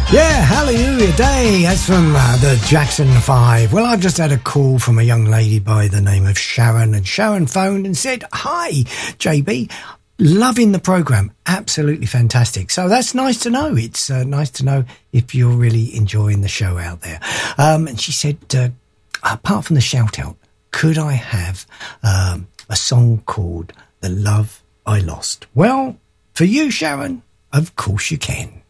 Yeah, Hallelujah Day. That's from the Jackson 5. Well, I've just had a call from a young lady by the name of Sharon, and Sharon phoned and said, "Hi, JB, loving the programme. Absolutely fantastic." So that's nice to know. It's nice to know if you're really enjoying the show out there. And she said, apart from the shout out, could I have a song called The Love I Lost? Well, for you, Sharon, of course you can.